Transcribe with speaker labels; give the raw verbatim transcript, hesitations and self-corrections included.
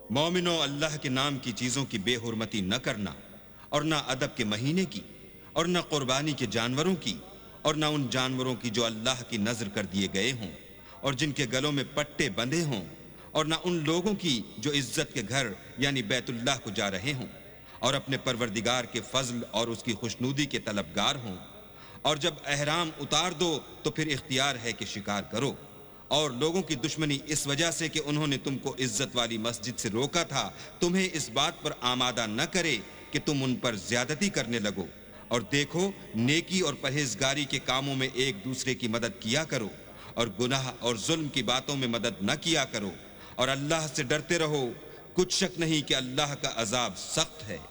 Speaker 1: मोमिनो, अल्लाह के नाम की चीज़ों की बेहुरमती न करना, और न अदब के महीने की, और न कुर्बानी के जानवरों की, और न उन जानवरों की जो अल्लाह की नज़र कर दिए गए हों और जिनके गलों में पट्टे बंधे हों, और न उन लोगों की जो इज्जत के घर यानी बैतुल्लाह को जा रहे हों और अपने परवरदिगार के फजल और उसकी खुशनूदी के तलबगार हों। और जब एहराम उतार दो तो फिर इख्तियार है कि शिकार करो। और लोगों की दुश्मनी इस वजह से कि उन्होंने तुमको इज्जत वाली मस्जिद से रोका था, तुम्हें इस बात पर आमादा न करे कि तुम उन पर ज्यादती करने लगो। और देखो, नेकी और परहेजगारी के कामों में एक दूसरे की मदद किया करो, और गुनाह और जुल्म की बातों में मदद न किया करो, और अल्लाह से डरते रहो। कुछ शक नहीं कि अल्लाह का अजाब सख्त है।